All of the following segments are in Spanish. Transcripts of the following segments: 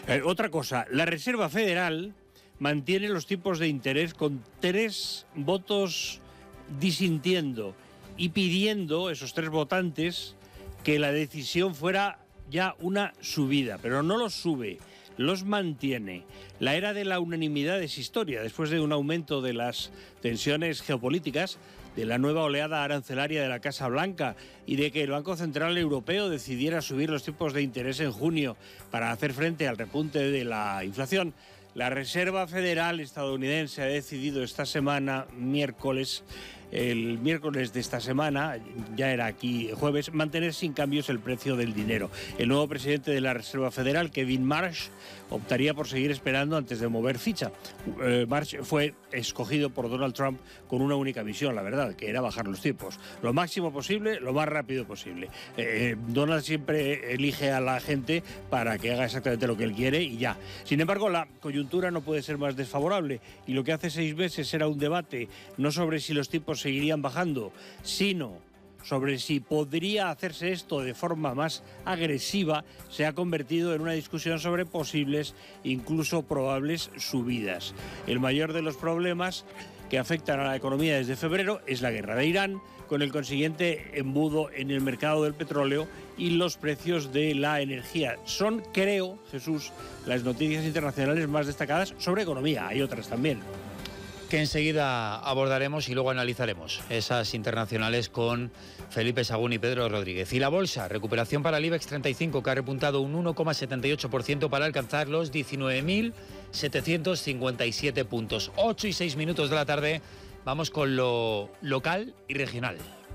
Otra cosa, la Reserva Federal mantiene los tipos de interés con 3 votos disintiendo y pidiendo, esos 3 votantes, que la decisión fuera ya una subida, pero no los sube, los mantiene. La era de la unanimidad es historia, después de un aumento de las tensiones geopolíticas, de la nueva oleada arancelaria de la Casa Blanca y de que el Banco Central Europeo decidiera subir los tipos de interés en junio para hacer frente al repunte de la inflación. La Reserva Federal estadounidense ha decidido esta semana, el miércoles de esta semana, ya era aquí jueves, mantener sin cambios el precio del dinero. El nuevo presidente de la Reserva Federal, Kevin Marsh, optaría por seguir esperando antes de mover ficha. Marsh fue escogido por Donald Trump con una única misión, la verdad, que era bajar los tipos. Lo máximo posible, lo más rápido posible. Donald siempre elige a la gente para que haga exactamente lo que él quiere y ya. Sin embargo, la coyuntura no puede ser más desfavorable y lo que hace 6 meses era un debate no sobre si los tipos seguirían bajando, sino sobre si podría hacerse esto de forma más agresiva, se ha convertido en una discusión sobre posibles, incluso probables subidas. El mayor de los problemas que afectan a la economía desde febrero es la guerra de Irán, con el consiguiente embudo en el mercado del petróleo y los precios de la energía. Son, creo, Jesús, las noticias internacionales más destacadas sobre economía. Hay otras también, que enseguida abordaremos y luego analizaremos esas internacionales con Felipe Sagún y Pedro Rodríguez. Y la bolsa, recuperación para el IBEX 35, que ha repuntado un 1,78% para alcanzar los 19.757 puntos. 8 y 6 minutos de la tarde, vamos con lo local y regional.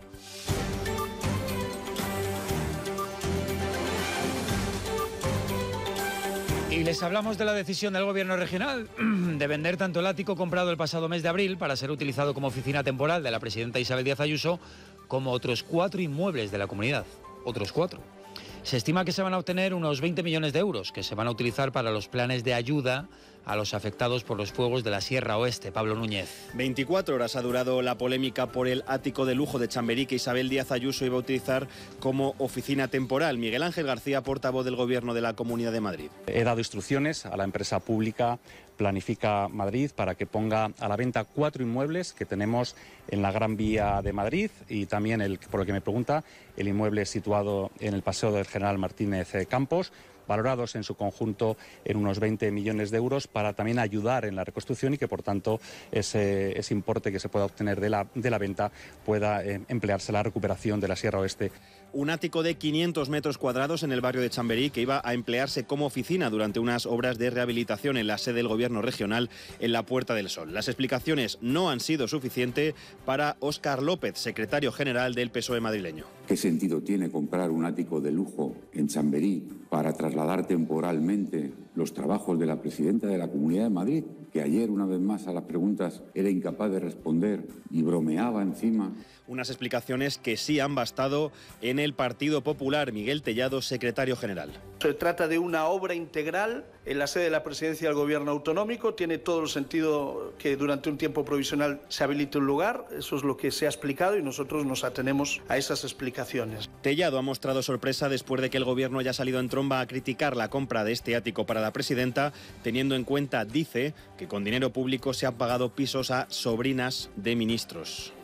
Y les hablamos de la decisión del gobierno regional de vender tanto el ático comprado el pasado mes de abril para ser utilizado como oficina temporal de la presidenta Isabel Díaz Ayuso, como otros 4 inmuebles de la comunidad. Otros 4. Se estima que se van a obtener unos 20 millones de euros que se van a utilizar para los planes de ayuda a los afectados por los fuegos de la Sierra Oeste. Pablo Núñez. 24 horas ha durado la polémica por el ático de lujo de Chamberí que Isabel Díaz Ayuso iba a utilizar como oficina temporal. Miguel Ángel García, portavoz del Gobierno de la Comunidad de Madrid. He dado instrucciones a la empresa pública Planifica Madrid para que ponga a la venta 4 inmuebles que tenemos en la Gran Vía de Madrid y también, por lo que me pregunta, el inmueble situado en el Paseo del General Martínez Campos, valorados en su conjunto en unos 20 millones de euros para también ayudar en la reconstrucción y que, por tanto, ese importe que se pueda obtener de la venta pueda emplearse en la recuperación de la Sierra Oeste. Un ático de 500 metros cuadrados en el barrio de Chamberí que iba a emplearse como oficina durante unas obras de rehabilitación en la sede del Gobierno regional en la Puerta del Sol. Las explicaciones no han sido suficientes para Óscar López, secretario general del PSOE madrileño. ¿Qué sentido tiene comprar un ático de lujo en Chamberí para trasladar temporalmente los trabajos de la presidenta de la Comunidad de Madrid, que ayer, una vez más, a las preguntas era incapaz de responder y bromeaba encima? Unas explicaciones que sí han bastado en el Partido Popular. Miguel Tellado, secretario general. Se trata de una obra integral en la sede de la presidencia del Gobierno autonómico. Tiene todo el sentido que durante un tiempo provisional se habilite un lugar. Eso es lo que se ha explicado y nosotros nos atenemos a esas explicaciones. Tellado ha mostrado sorpresa después de que el Gobierno haya salido en tromba a criticar la compra de este ático para la presidenta, teniendo en cuenta, dice, que con dinero público se han pagado pisos a sobrinas de ministros.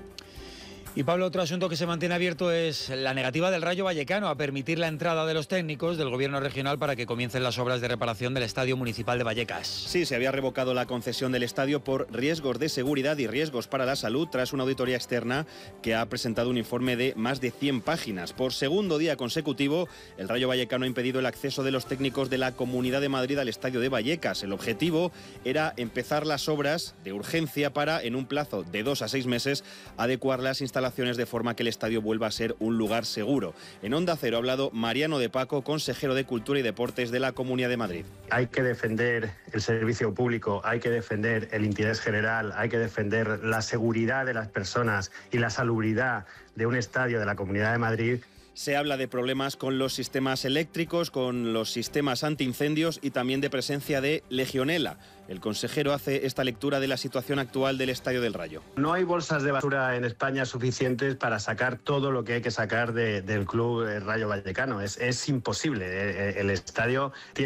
Y Pablo, otro asunto que se mantiene abierto es la negativa del Rayo Vallecano a permitir la entrada de los técnicos del Gobierno regional para que comiencen las obras de reparación del Estadio Municipal de Vallecas. Sí, se había revocado la concesión del estadio por riesgos de seguridad y riesgos para la salud tras una auditoría externa que ha presentado un informe de más de 100 páginas. Por segundo día consecutivo, el Rayo Vallecano ha impedido el acceso de los técnicos de la Comunidad de Madrid al Estadio de Vallecas. El objetivo era empezar las obras de urgencia para, en un plazo de 2 a 6 meses, adecuar las instalaciones de forma que el estadio vuelva a ser un lugar seguro. En Onda Cero ha hablado Mariano de Paco, consejero de Cultura y Deportes de la Comunidad de Madrid. Hay que defender el servicio público, hay que defender el interés general, hay que defender la seguridad de las personas y la salubridad de un estadio de la Comunidad de Madrid. Se habla de problemas con los sistemas eléctricos, con los sistemas antiincendios y también de presencia de legionela. El consejero hace esta lectura de la situación actual del Estadio del Rayo. No hay bolsas de basura en España suficientes para sacar todo lo que hay que sacar del club Rayo Vallecano. Es imposible. El estadio tiene